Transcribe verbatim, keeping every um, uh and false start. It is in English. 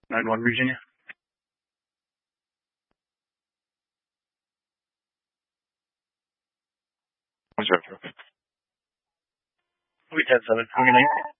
nine one Virginia. What's your We ten seven. How can I?